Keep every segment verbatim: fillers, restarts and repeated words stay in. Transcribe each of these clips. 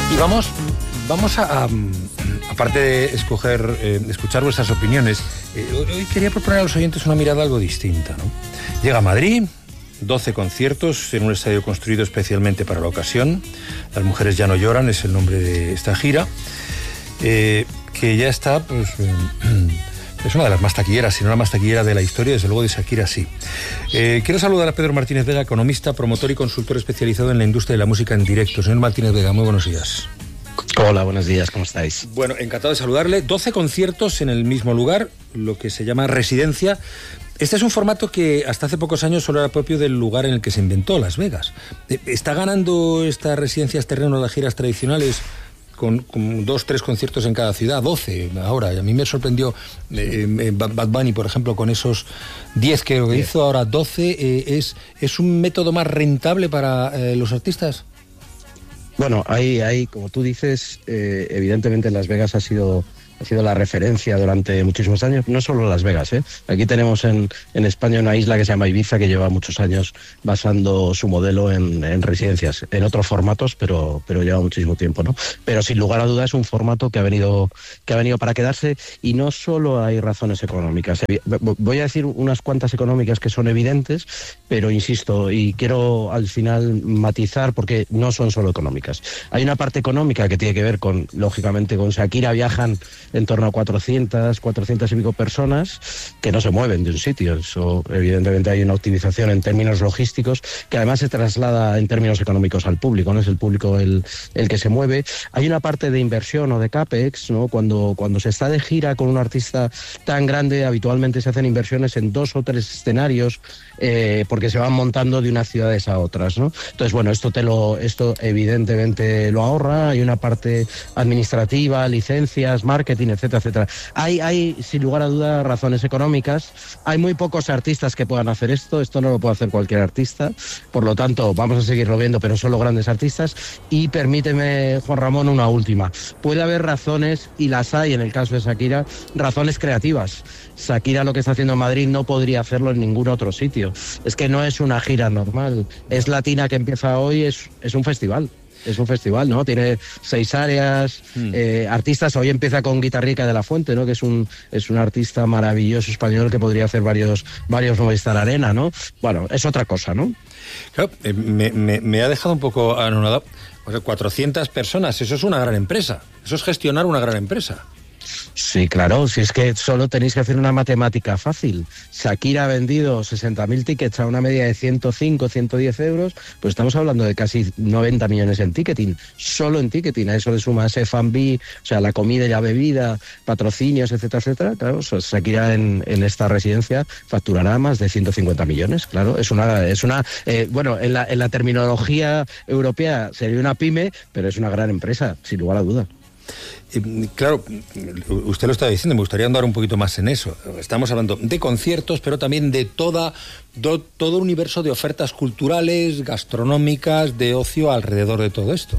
Y vamos, vamos a, a aparte de escoger, eh, escuchar vuestras opiniones, eh, hoy quería proponer a los oyentes una mirada algo distinta, ¿no? Llega a Madrid, doce conciertos en un estadio construido especialmente para la ocasión. Las mujeres ya no lloran, es el nombre de esta gira, eh, que ya está, pues, eh, es una de las más taquilleras, si no la más taquillera de la historia, desde luego de Shakira sí. Eh, quiero saludar a Pedro Martínez Vega, economista, promotor y consultor especializado en la industria de la música en directo. Señor Martínez Vega, muy buenos días. Hola, buenos días, ¿cómo estáis? Bueno, encantado de saludarle. doce conciertos en el mismo lugar, lo que se llama residencia. Este es un formato que hasta hace pocos años solo era propio del lugar en el que se inventó, Las Vegas. ¿Está ganando estas residencias terreno las giras tradicionales con, con dos, tres conciertos en cada ciudad? doce ahora. Y a mí me sorprendió eh, Bad Bunny, por ejemplo, con esos diez que lo hizo, ahora doce. Eh, ¿es, ¿Es un método más rentable para eh, los artistas? Bueno, hay, hay como tú dices, eh, evidentemente Las Vegas ha sido... ha sido la referencia durante muchísimos años, no solo Las Vegas, ¿eh? Aquí tenemos en, en España una isla que se llama Ibiza, que lleva muchos años basando su modelo en, en residencias, en otros formatos, pero, pero lleva muchísimo tiempo, ¿no? Pero sin lugar a dudas es un formato que ha venido, que ha venido para quedarse, y no solo hay razones económicas. Voy a decir unas cuantas económicas que son evidentes, pero insisto, y quiero al final matizar, porque no son solo económicas. Hay una parte económica que tiene que ver con, lógicamente, con Shakira viajan en torno a cuatrocientas, cuatrocientas y pico personas que no se mueven de un sitio. Eso, evidentemente, hay una optimización en términos logísticos que además se traslada en términos económicos al público, no es el público el, el que se mueve. Hay una parte de inversión o de CAPEX, ¿no? Cuando, cuando se está de gira con un artista tan grande, habitualmente se hacen inversiones en dos o tres escenarios eh, porque se van montando de unas ciudades a otras, ¿no? Entonces, bueno, esto, te lo, esto evidentemente lo ahorra. Hay una parte administrativa, licencias, marketing, etcétera, etcétera. Hay, hay, sin lugar a duda, razones económicas. Hay muy pocos artistas que puedan hacer esto. Esto no lo puede hacer cualquier artista. Por lo tanto, vamos a seguirlo viendo, pero solo grandes artistas. Y permíteme, Juan Ramón, una última. Puede haber razones, y las hay en el caso de Shakira, razones creativas. Shakira lo que está haciendo en Madrid no podría hacerlo en ningún otro sitio. Es que no es una gira normal. Es Latina, que empieza hoy, es, es un festival. Es un festival, ¿no? Tiene seis áreas, mm. eh, artistas. Hoy empieza con Guitarrica de la Fuente, ¿no? Que es un es un artista maravilloso español que podría hacer varios varios Movistar Arena, ¿no? Bueno, es otra cosa, ¿no? Claro, eh, me, me, me ha dejado un poco anonadado. O sea, cuatrocientas personas, eso es una gran empresa. Eso es gestionar una gran empresa. Sí, claro, si es que solo tenéis que hacer una matemática fácil. Shakira ha vendido sesenta mil tickets a una media de ciento cinco, ciento diez euros, pues estamos hablando de casi noventa millones en ticketing, solo en ticketing. A eso le sumas F and B, o sea, la comida y la bebida, patrocinios, etcétera, etcétera. Claro, Shakira en, en esta residencia facturará más de ciento cincuenta millones, claro. Es una, es una eh, bueno, en la, en la terminología europea sería una pyme, pero es una gran empresa, sin lugar a duda. Eh, claro, usted lo está diciendo, me gustaría andar un poquito más en eso. Estamos hablando de conciertos, pero también de toda, do, todo universo de ofertas culturales, gastronómicas, de ocio alrededor de todo esto.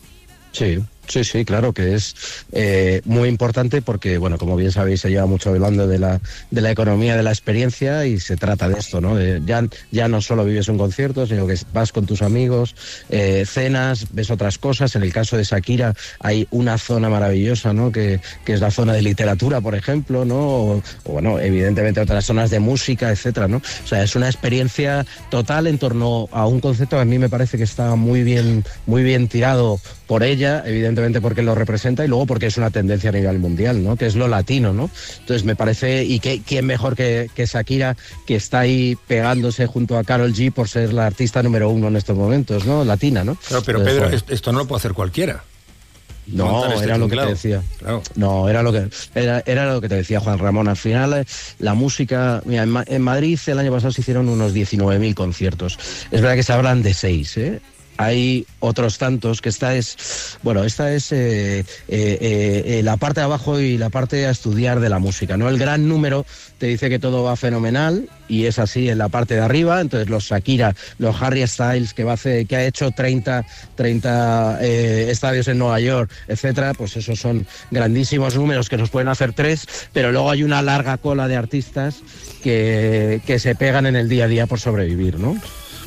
Sí. Sí, sí, claro que es eh, muy importante porque, bueno, como bien sabéis, se lleva mucho hablando de la de la economía de la experiencia, y se trata de esto, ¿no? De, ya, ya no solo vives un concierto, sino que vas con tus amigos, eh, cenas, ves otras cosas. En el caso de Shakira hay una zona maravillosa, ¿no? Que, que es la zona de literatura, por ejemplo, ¿no? O, o, bueno, evidentemente otras zonas de música, etcétera, ¿no? O sea, es una experiencia total en torno a un concepto que a mí me parece que está muy bien, muy bien tirado por ella, evidentemente porque lo representa, y luego porque es una tendencia a nivel mundial, ¿no? Que es lo latino, ¿no? Entonces me parece, y que, quién mejor que, que Shakira, que está ahí pegándose junto a Karol G por ser la artista número uno en estos momentos, ¿no? Latina, ¿no? Claro, pero Entonces, Pedro, bueno. esto no lo puede hacer cualquiera. No, este era lo que te decía. Claro. No, era lo que era, era lo que te decía Juan Ramón. Al final, la música... Mira, en, en Madrid el año pasado se hicieron unos diecinueve mil conciertos. Es verdad que se hablan de seis, ¿eh? Hay otros tantos, que esta es, bueno, esta es eh, eh, eh, la parte de abajo y la parte a estudiar de la música, ¿no? El gran número te dice que todo va fenomenal, y es así en la parte de arriba. Entonces los Shakira, los Harry Styles, que va a hacer, que ha hecho treinta, treinta eh, estadios en Nueva York, etcétera, pues esos son grandísimos números que nos pueden hacer tres, pero luego hay una larga cola de artistas que, que se pegan en el día a día por sobrevivir, ¿no?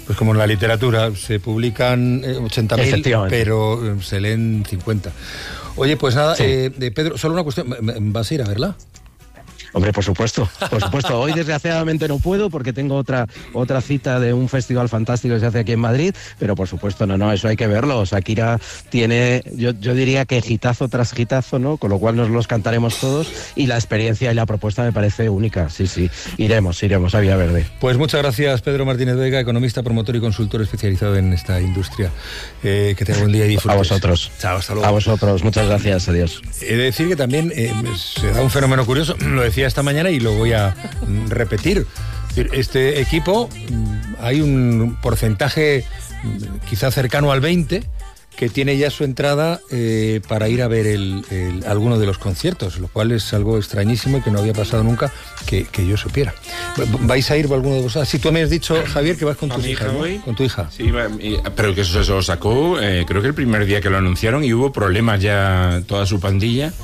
Pues como en la literatura, se publican eh, ochenta mil, pero eh, se leen cincuenta. Oye, pues nada, sí. eh, de Pedro, solo una cuestión, ¿vas a ir a verla? Hombre, por supuesto, por supuesto. Hoy desgraciadamente no puedo porque tengo otra otra cita de un festival fantástico que se hace aquí en Madrid, pero por supuesto, no, no, eso hay que verlo. Shakira tiene, yo, yo diría que hitazo tras hitazo, ¿no? Con lo cual nos los cantaremos todos y la experiencia y la propuesta me parece única. Sí, sí, iremos, iremos a Villaverde. Pues muchas gracias, Pedro Martínez Vega, economista, promotor y consultor especializado en esta industria. Eh, que tenga buen día y disfrutes. A vosotros. Chao, hasta luego. A vosotros, muchas gracias, adiós. He de decir que también eh, se da un fenómeno curioso, lo decía esta mañana y lo voy a repetir. Este equipo, hay un porcentaje quizá cercano al veinte que tiene ya su entrada eh, para ir a ver el, el, alguno de los conciertos, lo cual es algo extrañísimo y que no había pasado nunca que, que yo supiera. ¿Vais a ir alguno de vosotros? Si tú me has dicho, Javier, que vas con tu hija, ¿no? Con tu hija. Sí, pero que eso se lo sacó, eh, creo que el primer día que lo anunciaron y hubo problemas ya toda su pandilla.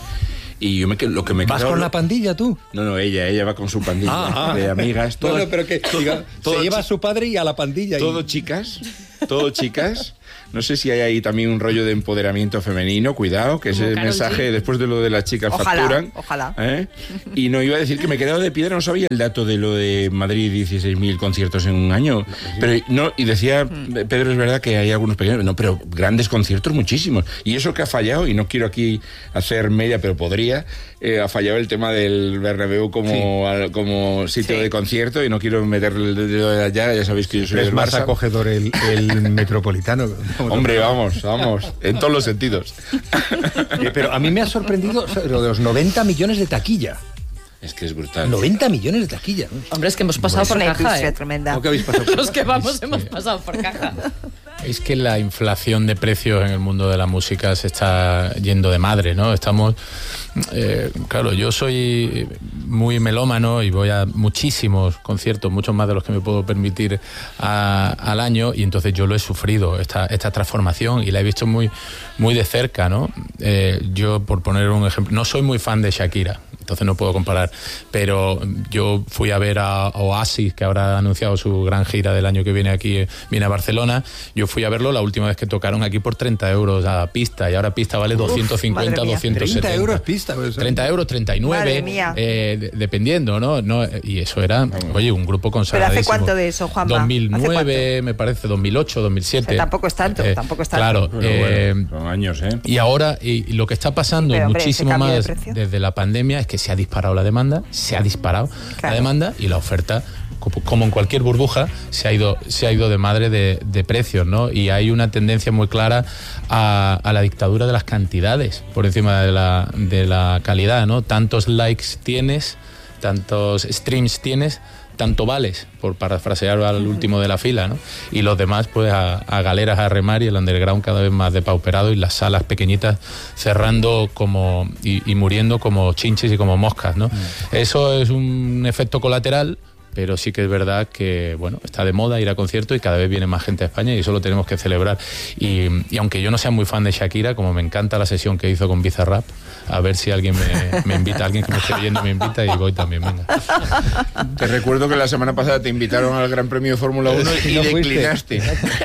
Y yo me, lo que me ¿Vas quedó, con la pandilla tú? No, no, ella, ella va con su pandilla ah, de amigas. Todas, no, no, pero que diga, todo, se lleva a su padre y a la pandilla. Todo y... chicas, todo chicas. No sé si hay ahí también un rollo de empoderamiento femenino, cuidado, que ese mensaje, después de lo de las chicas ojalá, facturan. Ojalá. ¿eh? Y no iba a decir que me he quedado de piedra, no sabía el dato de lo de Madrid, dieciséis mil conciertos en un año. Pero no, y decía, Pedro, es verdad que hay algunos pequeños, no, pero grandes conciertos muchísimos. Y eso que ha fallado, y no quiero aquí hacer media, pero podría, eh, ha fallado el tema del Bernabéu como, sí. al, como sitio sí. de concierto, y no quiero meterle el dedo de allá, ya sabéis que yo soy es del más Barça. Acogedor el, el Metropolitano. Hombre, vamos, vamos, en todos los sentidos. Eh, pero a mí me ha sorprendido lo de los noventa millones de taquilla. Es que es brutal. noventa millones de taquilla. ¿No? Hombre, es que hemos pasado bueno, por caja, ¿eh? Tremenda. ¿Cómo que habéis pasado por Los que vamos es hemos que... pasado por caja. Es que la inflación de precios en el mundo de la música se está yendo de madre, ¿no? Estamos... Eh, claro, yo soy muy melómano y voy a muchísimos conciertos, muchos más de los que me puedo permitir a, al año, y entonces yo lo he sufrido, esta, esta transformación, y la he visto muy, muy de cerca, ¿no? Eh, yo, por poner un ejemplo, no soy muy fan de Shakira, entonces no puedo comparar, pero yo fui a ver a Oasis, que ahora ha anunciado su gran gira del año que viene aquí, viene a Barcelona. Yo fui a verlo la última vez que tocaron aquí por treinta euros a pista, y ahora pista vale doscientos cincuenta, doscientos setenta. treinta euros pista. treinta euros, treinta y nueve, eh, de, dependiendo, ¿no? no Y eso era, oye, un grupo consagradísimo. ¿Pero hace cuánto de eso, Juanma? dos mil nueve, me parece, dos mil ocho, dos mil siete. O sea, tampoco es tanto, eh, tampoco es tanto. Claro. Bueno, eh, bueno, son años, ¿eh? Y ahora, y, y lo que está pasando Pero, hombre, muchísimo más de desde la pandemia es que se ha disparado la demanda, se ha disparado claro. la demanda, y la oferta, como en cualquier burbuja, se ha ido se ha ido de madre de, de precios, ¿no? Y hay una tendencia muy clara a, a la dictadura de las cantidades por encima de la, de la calidad, ¿no? Tantos likes tienes, tantos streams tienes, tanto vales, por parafrasear al último de la fila, ¿no? Y los demás, pues, a, a galeras a remar, y el underground cada vez más depauperado, y las salas pequeñitas cerrando como y, y muriendo como chinches y como moscas, ¿no? Mm. Eso es un efecto colateral, pero sí que es verdad que, bueno, está de moda ir a conciertos y cada vez viene más gente a España, y eso lo tenemos que celebrar. Y, y aunque yo no sea muy fan de Shakira, como me encanta la sesión que hizo con Bizarrap, a ver si alguien me, me invita, alguien que me esté oyendo me invita, y voy también, venga. Te recuerdo que la semana pasada te invitaron al Gran Premio de Fórmula uno y no declinaste.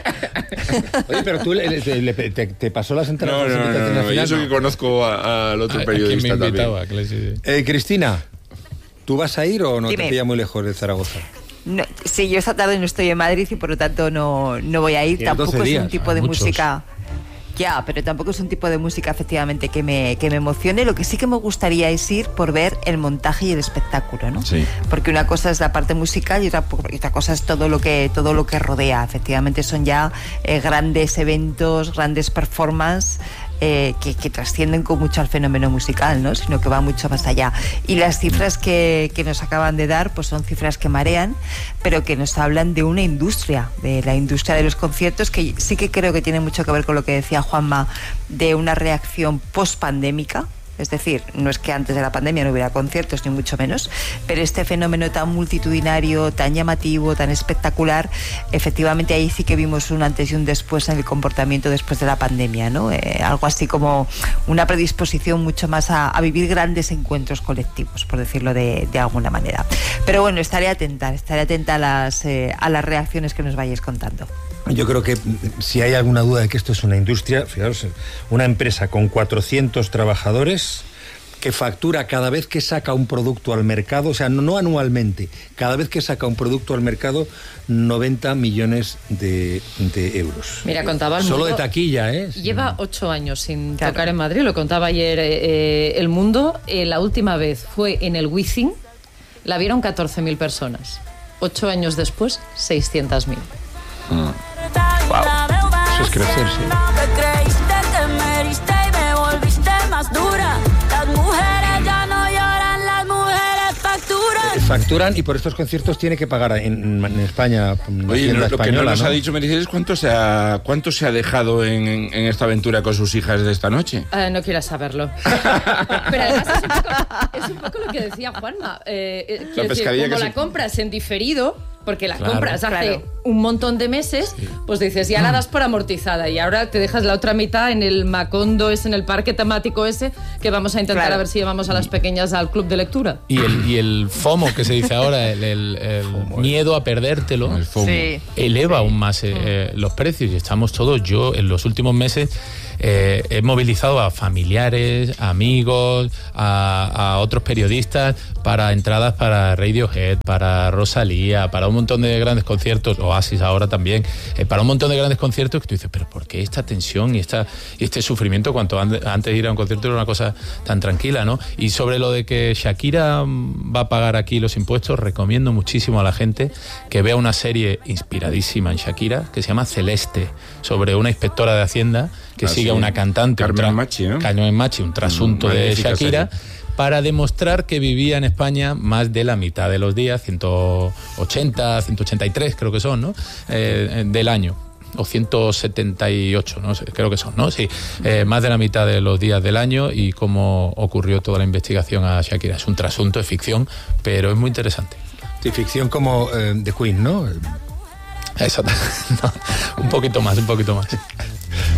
Oye, pero tú le, le, te, te pasó las entradas. No, no, no, no, no. Yo eso que conozco al otro a, periodista a me invitaba, también. Sí, sí. Eh, Cristina, ¿tú vas a ir o no? Dime. Te pilla muy lejos de Zaragoza? No, sí, yo esta tarde no estoy en Madrid y por lo tanto no, no voy a ir. Tienes tampoco días, es un tipo de muchos. música... Ya, pero tampoco es un tipo de música efectivamente que me, que me emocione. Lo que sí que me gustaría es ir por ver el montaje y el espectáculo, ¿no? Sí. Porque una cosa es la parte musical y otra, y otra cosa es todo lo que todo lo que rodea. Efectivamente son ya eh, grandes eventos, grandes performances eh, que, que trascienden con mucho al fenómeno musical, ¿no? Sino que va mucho más allá. Y las cifras que, que nos acaban de dar, pues son cifras que marean, pero que nos hablan de una industria, de la industria de los conciertos, que sí que creo que tiene mucho que ver con lo que decía Juanma, de una reacción post-pandémica, Es decir, no es que antes de la pandemia no hubiera conciertos, ni mucho menos, pero este fenómeno tan multitudinario, tan llamativo, tan espectacular, efectivamente ahí sí que vimos un antes y un después en el comportamiento después de la pandemia, ¿no? Eh, algo así como una predisposición mucho más a, a vivir grandes encuentros colectivos, por decirlo de, de alguna manera. Pero bueno, estaré atenta, estaré atenta a las, eh, a las reacciones que nos vayáis contando. Yo creo que si hay alguna duda de que esto es una industria, fijaros, una empresa con cuatrocientos trabajadores que factura cada vez que saca un producto al mercado, o sea, no, no anualmente, cada vez que saca un producto al mercado, noventa millones de, de euros. Mira, contaba el Solo Mundo, de taquilla, ¿eh? Lleva ocho años sin Claro. tocar en Madrid, lo contaba ayer eh, El Mundo. Eh, la última vez fue en el Wizzing, la vieron catorce mil personas. Ocho años después, seiscientas mil. Mm. Wow. Eso es crecer, sí. Te creíste que me heriste y me volviste más dura. Las mujeres ya no lloran, las mujeres facturan. Eh, Facturan y por estos conciertos tiene que pagar en, en España. En Oye, Hacienda no, lo que no española, nos ¿no? ha dicho Mercedes es cuánto se ha, cuánto se ha dejado en, en esta aventura con sus hijas de esta noche. Eh, no quieras saberlo. Pero además es un poco, es un poco lo que decía Juanma. Eh, eh, quiero decir, pescadilla como que la se- compras en diferido, porque la Claro. compras hace Claro. un montón de meses, pues dices, ya la das por amortizada y ahora te dejas la otra mitad en el Macondo, es en el parque temático ese, que vamos a intentar Claro. a ver si llevamos a las pequeñas al club de lectura. Y el, y el FOMO, que se dice ahora, el, el- el miedo a perdértelo, El FOMO. Sí. eleva aún más eh, eh, los precios. Y estamos todos, yo en los últimos meses eh, he movilizado a familiares, amigos, a, a otros periodistas para entradas para Radiohead, para Rosalía, para un montón de grandes conciertos, Oasis ahora también, eh, para un montón de grandes conciertos que tú dices, pero ¿por qué esta tensión y, esta, y este sufrimiento cuando an- antes de ir a un concierto era una cosa tan tranquila, ¿no? Y sobre lo de que Shakira mm, va a pagar aquí los impuestos, recomiendo muchísimo a la gente que vea una serie inspiradísima en Shakira que se llama Celeste, sobre una inspectora de Hacienda que Ah, sigue sí. a una cantante, Carmen un tra- Machi, ¿no? Carmen Machi, un trasunto Mm, de magnífica Shakira, serie. para demostrar que vivía en España más de la mitad de los días, ciento ochenta, ciento ochenta y tres creo que son, ¿no? Eh, del año. O ciento setenta y ocho, no sé, creo que son, ¿no? Sí, eh, más de la mitad de los días del año y cómo ocurrió toda la investigación a Shakira. Es un trasunto de ficción, pero es muy interesante. Sí, ficción como eh, The Queen, ¿no? Exacto. No, un poquito más, un poquito más.